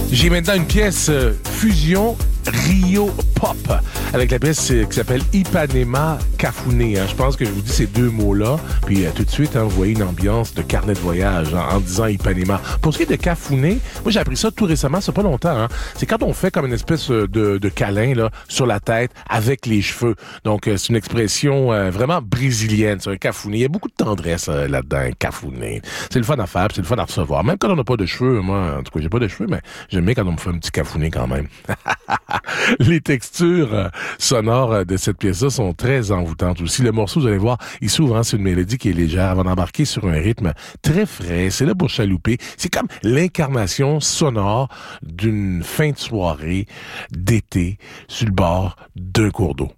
J'ai maintenant une pièce fusion Rio Pop avec la pièce qui s'appelle Ipanema Cafuné. Je pense que je vous dis ces deux mots-là, puis tout de suite, vous voyez une ambiance de carnet de voyage en disant Ipanema. Pour ce qui est de Cafuné, moi j'ai appris ça tout récemment, c'est pas longtemps. C'est quand on fait comme une espèce de câlin là, sur la tête avec les cheveux. Donc c'est une expression vraiment brésilienne, c'est un cafuné. Il y a beaucoup de tendresse là-dedans, un cafuné. C'est le fun à faire, c'est le fun à recevoir. Même quand on n'a pas de cheveux, moi en tout cas j'ai pas de cheveux, mais j'aime bien quand on me fait un petit cafuné quand même. Les textures sonores de cette pièce-là sont très envoûtantes aussi. Le morceau, vous allez voir, il s'ouvre, c'est une mélodie qui est légère avant d'embarquer sur un rythme très frais. C'est là pour chalouper. C'est comme l'incarnation sonore d'une fin de soirée d'été sur le bord d'un cours d'eau.